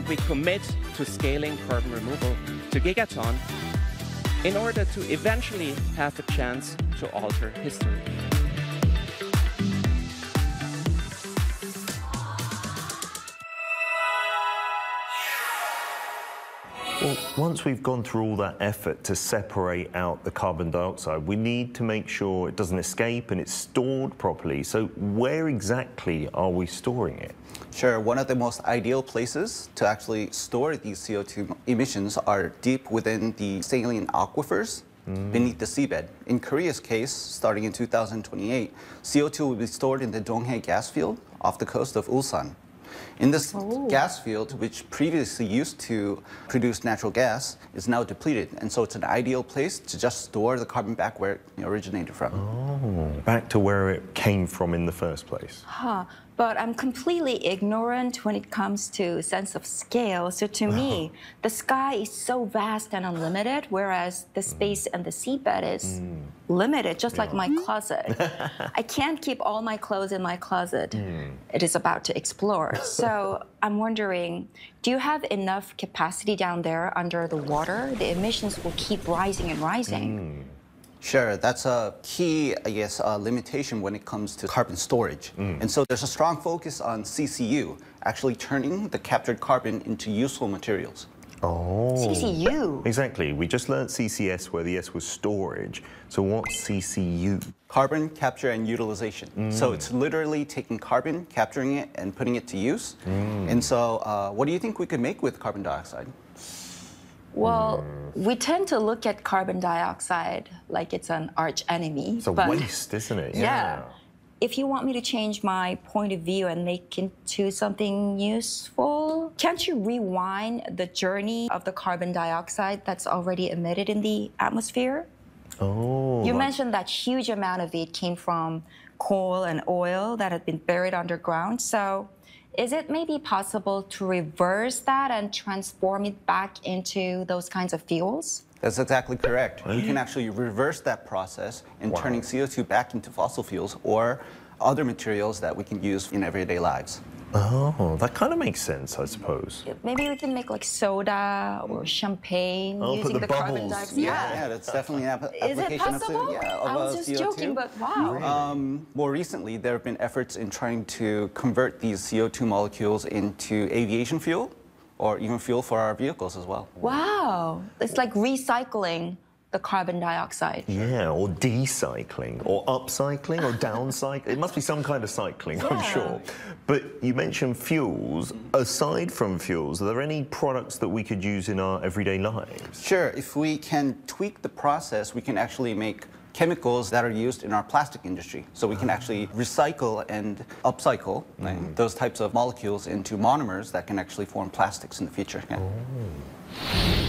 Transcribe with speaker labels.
Speaker 1: we commit to scaling carbon removal to gigaton in order to eventually have a chance to alter history.
Speaker 2: Well, once we've gone through all that effort to separate out the carbon dioxide, we need to make sure it doesn't escape and it's stored properly. So where exactly are we storing it?
Speaker 3: Sure. One of the most ideal places to actually store these CO2 emissions are deep within the saline aquifers beneath the seabed. In Korea's case, starting in 2028, CO2 will be stored in the Donghae gas field off the coast of Ulsan. In this gas field, which previously used to produce natural gas, is now depleted. And so it's an ideal place to just store the carbon back where it originated from.
Speaker 2: Oh, back to where it came from in the first place.
Speaker 4: But I'm completely ignorant when it comes to sense of scale. So to me, the sky is so vast and unlimited, whereas the space and the seabed is limited, just like my closet. I can't keep all my clothes in my closet. It is about to explore. So I'm wondering, do you have enough capacity down there under the water? The emissions will keep rising and rising.
Speaker 3: Sure, that's a key, I guess, limitation when it comes to carbon storage. And so there's a strong focus on CCU, actually turning the captured carbon into useful materials.
Speaker 2: Oh.
Speaker 4: CCU?
Speaker 2: Exactly. We just learned CCS where the S was storage. So what's CCU?
Speaker 3: Carbon capture and utilization. So it's literally taking carbon, capturing it, and putting it to use. And so what do you think we could make with carbon dioxide?
Speaker 4: Well, we tend to look at carbon dioxide like it's an arch enemy.
Speaker 2: It's a waste, isn't it?
Speaker 4: Yeah. If you want me to change my point of view and make it into something useful, can't you rewind the journey of the carbon dioxide that's already emitted in the atmosphere?
Speaker 2: Oh.
Speaker 4: You mentioned that huge amount of it came from coal and oil that had been buried underground. So is it maybe possible to reverse that and transform it back into those kinds of fuels?
Speaker 3: That's exactly correct. You can actually reverse that process in turning CO2 back into fossil fuels or other materials that we can use in everyday lives.
Speaker 2: Oh, that kind of makes sense, I suppose.
Speaker 4: Maybe we can make like soda or champagne using the carbon dioxide.
Speaker 3: Yeah, that's definitely an application.
Speaker 4: Is it possible?
Speaker 3: Of
Speaker 4: I was just
Speaker 3: CO2.
Speaker 4: joking, but wow.
Speaker 3: More recently, there have been efforts in trying to convert these CO2 molecules into aviation fuel or even fuel for our vehicles as well.
Speaker 4: Wow. It's like recycling the carbon dioxide.
Speaker 2: Yeah, or decycling, or upcycling, or downcycling. It must be some kind of cycling, I'm sure. But you mentioned fuels. Aside from fuels, are there any products that we could use in our everyday lives?
Speaker 3: Sure. If we can tweak the process, we can actually make chemicals that are used in our plastic industry. So we can actually recycle and upcycle those types of molecules into monomers that can actually form plastics in the future. Yeah.